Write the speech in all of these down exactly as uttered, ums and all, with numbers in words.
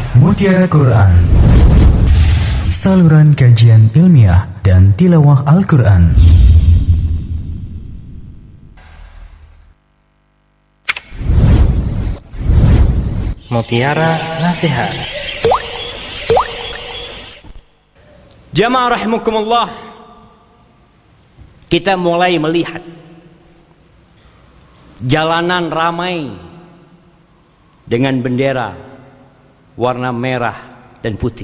Mutiara Quran, saluran kajian ilmiah dan tilawah Al-Quran. Mutiara Nasihat. Jamaah rahimakumullah, kita mulai melihat jalanan ramai dengan bendera warna merah dan putih.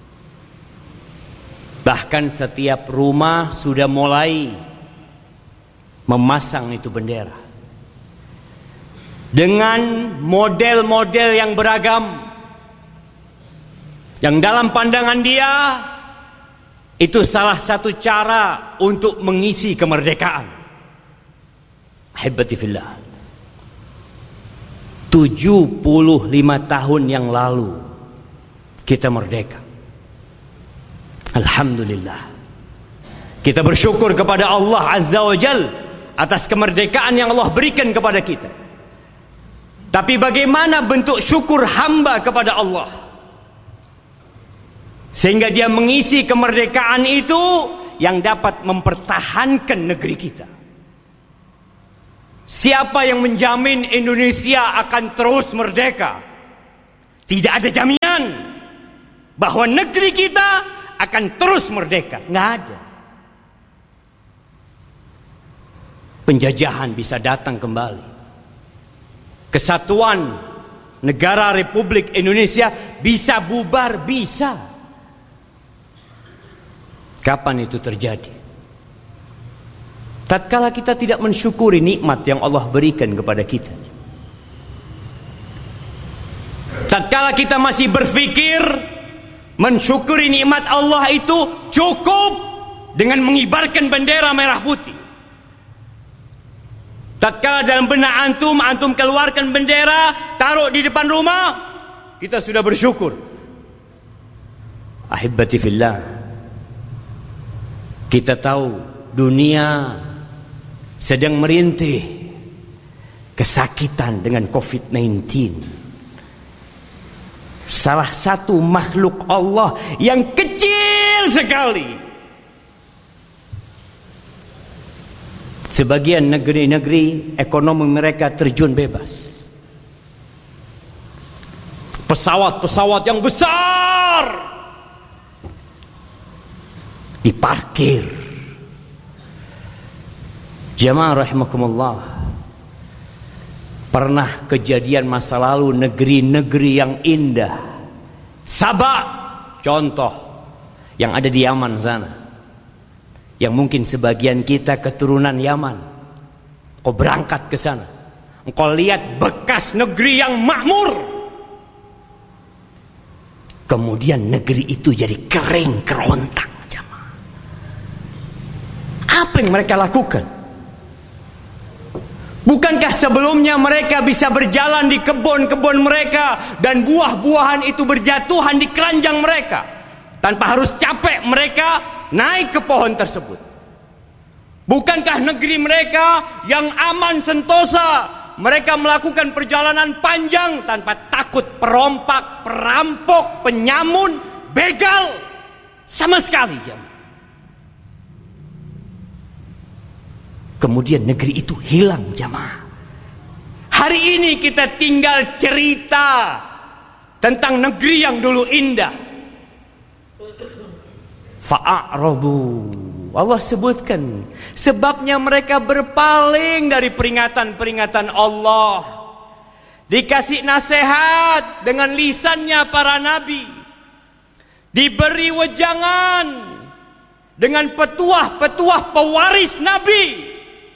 Bahkan setiap rumah sudah mulai memasang itu bendera dengan model-model yang beragam, yang dalam pandangan dia itu salah satu cara untuk mengisi kemerdekaan. Ahibati fillah, tujuh puluh lima tahun yang lalu kita merdeka. Alhamdulillah. Kita bersyukur kepada Allah Azza wa Jal atas kemerdekaan yang Allah berikan kepada kita. Tapi bagaimana bentuk syukur hamba kepada Allah sehingga dia mengisi kemerdekaan itu yang dapat mempertahankan negeri kita? Siapa yang menjamin Indonesia akan terus merdeka? Tidak ada jaminan bahwa negeri kita akan terus merdeka. Nggak ada. Penjajahan bisa datang kembali. Kesatuan negara Republik Indonesia bisa bubar, bisa. Kapan itu terjadi? Tatkala kita tidak mensyukuri nikmat yang Allah berikan kepada kita. Tatkala kita masih berpikir mensyukuri nikmat Allah itu cukup dengan mengibarkan bendera merah putih. Tatkala dalam benak antum, antum keluarkan bendera, taruh di depan rumah, kita sudah bersyukur. Ahibati fillah, kita tahu dunia sedang merintih kesakitan dengan covid sembilan belas. Salah satu makhluk Allah yang kecil sekali. Sebagian negeri-negeri ekonomi mereka terjun bebas. Pesawat-pesawat yang besar diparkir. Jamaah rahimakumullah, pernah kejadian masa lalu negeri-negeri yang indah. Sabah, contoh yang ada di Yaman sana, yang mungkin sebagian kita keturunan Yaman. Kau berangkat ke sana, engkau lihat bekas negeri yang makmur. Kemudian negeri itu jadi kering kerontang. Jamaah, apa yang mereka lakukan? Bukankah sebelumnya mereka bisa berjalan di kebun-kebun mereka dan buah-buahan itu berjatuhan di keranjang mereka tanpa harus capek mereka naik ke pohon tersebut? Bukankah negeri mereka yang aman sentosa mereka melakukan perjalanan panjang tanpa takut perompak, perampok, penyamun, begal sama sekali, jemaah? Kemudian negeri itu hilang, jamaah. Hari ini kita tinggal cerita tentang negeri yang dulu indah. Fa'aradu, Allah sebutkan sebabnya mereka berpaling dari peringatan-peringatan Allah. Dikasih nasihat dengan lisannya para nabi, diberi wejangan dengan petuah-petuah pewaris nabi.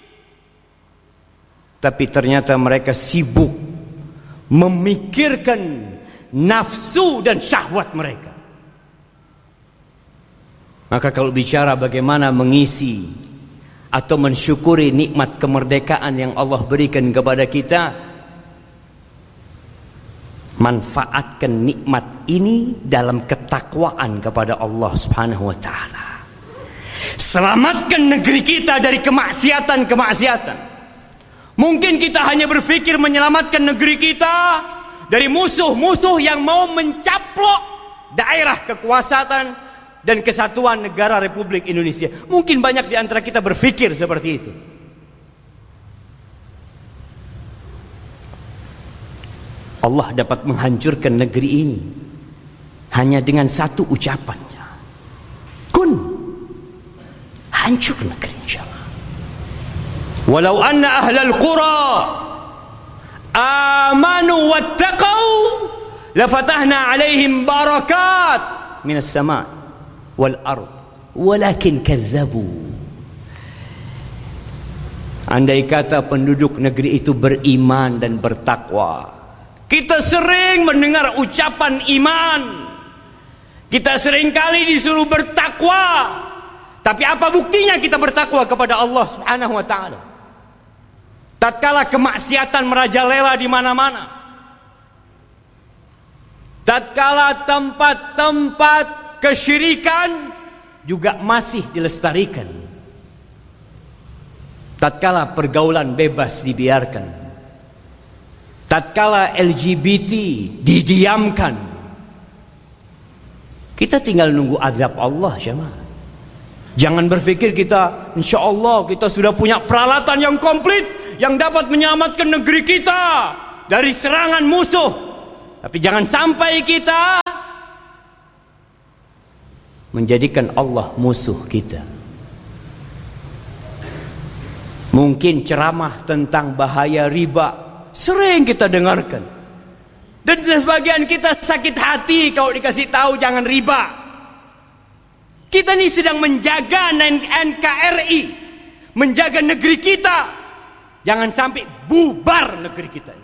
Tapi ternyata mereka sibuk memikirkan nafsu dan syahwat mereka. Maka kalau bicara bagaimana mengisi atau mensyukuri nikmat kemerdekaan yang Allah berikan kepada kita, manfaatkan nikmat ini dalam ketakwaan kepada Allah Subhanahu wa taala. Selamatkan negeri kita dari kemaksiatan-kemaksiatan. Mungkin kita hanya berpikir menyelamatkan negeri kita dari musuh-musuh yang mau mencaplok daerah kekuasaan dan kesatuan negara Republik Indonesia. Mungkin banyak di antara kita berpikir seperti itu. Allah dapat menghancurkan negeri ini hanya dengan satu ucapannya. Kun, hancur negeri insyaallah. Walau anna ahlal qura amanu wattaqau lafatahna alaihim barakat minas sama' wal ard walakin kazzabu. Andai kata penduduk negeri itu beriman dan bertakwa. Kita sering mendengar ucapan iman. Kita sering kali disuruh bertakwa. Tapi apa buktinya kita bertakwa kepada Allah Subhanahu wa taala? Tatkala kemaksiatan merajalela di mana-mana. Tatkala tempat-tempat kesyirikan juga masih dilestarikan. Tatkala pergaulan bebas dibiarkan. Tatkala L G B T didiamkan, kita tinggal nunggu azab Allah, jemaah. Jangan berpikir kita, insya Allah kita sudah punya peralatan yang komplit yang dapat menyelamatkan negeri kita dari serangan musuh. Tapi jangan sampai kita menjadikan Allah musuh kita. Mungkin ceramah tentang bahaya riba sering kita dengarkan, dan sebagian kita sakit hati kalau dikasih tahu jangan riba. Kita ini sedang menjaga N K R I, menjaga negeri kita, jangan sampai bubar negeri kita.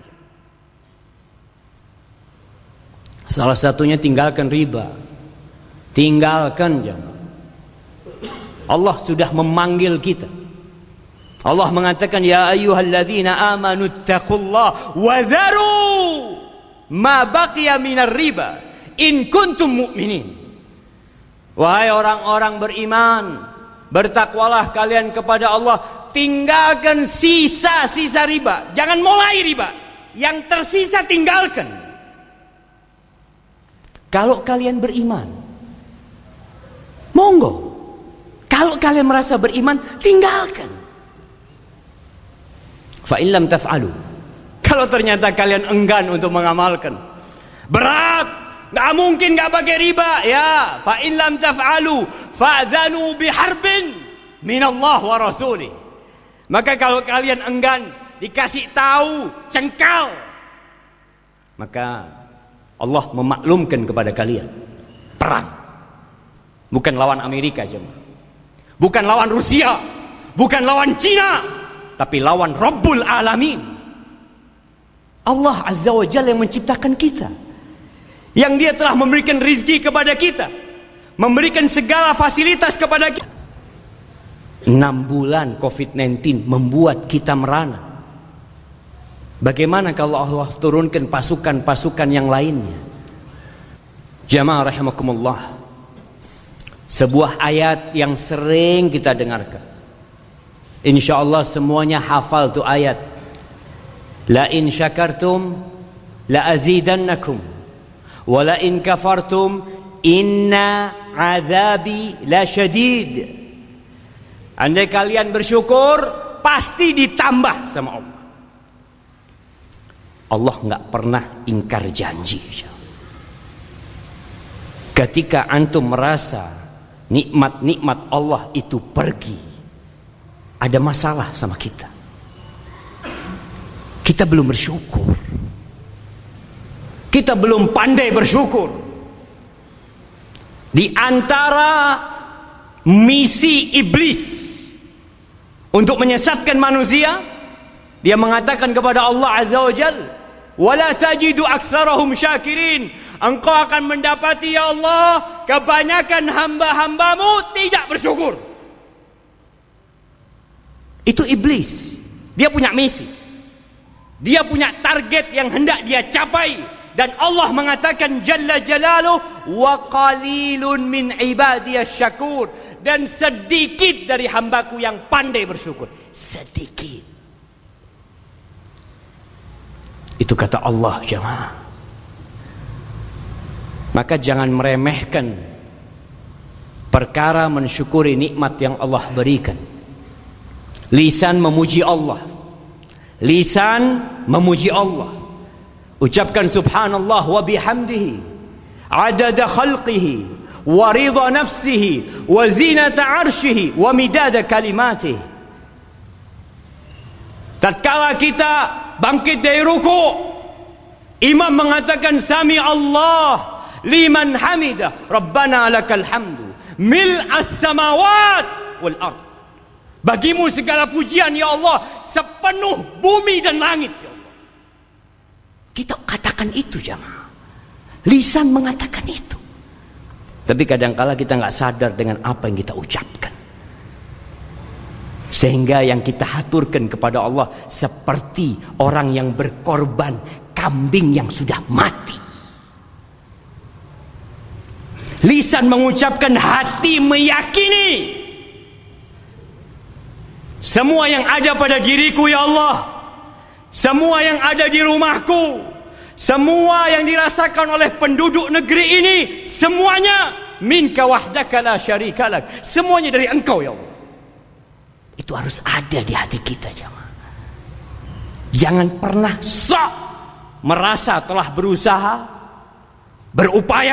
Salah satunya tinggalkan riba, tinggalkan jangan. Allah sudah memanggil kita. Allah mengatakan, ya ayyuhalladzina amanu taqullaha wa dharu ma baqiya minar riba in kuntum mu'minin. Wahai orang-orang beriman, bertakwalah kalian kepada Allah, tinggalkan sisa-sisa riba. Jangan mulai riba, yang tersisa tinggalkan. Kalau kalian beriman, monggo. Kalau kalian merasa beriman, tinggalkan. Fa in lam taf'alu, kalau ternyata kalian enggan untuk mengamalkan, berat, nggak mungkin nggak pakai riba, ya. Fa in lam taf'alu fa'dzanu biharbin minallah wa rasulih. Maka kalau kalian enggan dikasih tahu, cengkal, maka Allah memaklumkan kepada kalian perang. Bukan lawan Amerika, jemaah. Bukan lawan Rusia, bukan lawan Cina, tapi lawan Rabbul Alamin. Allah Azza wa Jalla yang menciptakan kita, yang Dia telah memberikan rizki kepada kita, memberikan segala fasilitas kepada kita. Enam bulan covid sembilan belas membuat kita merana. Bagaimana kalau Allah turunkan pasukan-pasukan yang lainnya? Jamaah rahimakumullah, sebuah ayat yang sering kita dengarkan. Insya Allah semuanya hafal tu ayat. La in syakartum la azidannakum wa la in kafartum inna azabi la syadid. Andai kalian bersyukur, pasti ditambah sama Allah. Allah enggak pernah ingkar janji. Ketika antum merasa nikmat-nikmat Allah itu pergi, ada masalah sama kita. Kita belum bersyukur. Kita belum pandai bersyukur. Di antara misi iblis untuk menyesatkan manusia, dia mengatakan kepada Allah Azza wa Jalla, wala tajidu aktsarahum syakirin. Engkau akan mendapati, ya Allah, kebanyakan hamba-hambamu tidak bersyukur. Itu iblis. Dia punya misi, dia punya target yang hendak dia capai. Dan Allah mengatakan Jalla Jalaluh, wa qalilun min ibadiyas syakur. Dan sedikit dari hambaku yang pandai bersyukur. Sedikit. Itu kata Allah, jemaah. Maka jangan meremehkan perkara mensyukuri nikmat yang Allah berikan. Lisan memuji Allah, lisan memuji Allah. Ucapkan subhanallah wa bihamdihi adada khalqihi wa ridha nafsihi wa zinata arshihi wa midada kalimatihi. Tatkala kita bangkit dari ruku, imam mengatakan sami Allah liman hamidah rabbana lakal hamdu mil as-samawat wal ard. Bagimu segala pujian ya Allah sepenuh bumi dan langit ya Allah. Kita katakan itu jamaah. Lisan mengatakan itu. Tapi kadangkala kita nggak sadar dengan apa yang kita ucapkan. Sehingga yang kita haturkan kepada Allah seperti orang yang berkorban kambing yang sudah mati. Lisan mengucapkan, hati meyakini. Semua yang ada pada diriku ya Allah, semua yang ada di rumahku, semua yang dirasakan oleh penduduk negeri ini, semuanya minka wahdaka la syarikalak, semuanya dari Engkau ya Allah. Itu harus ada di hati kita jemaah. Jangan pernah sok merasa telah berusaha, berupaya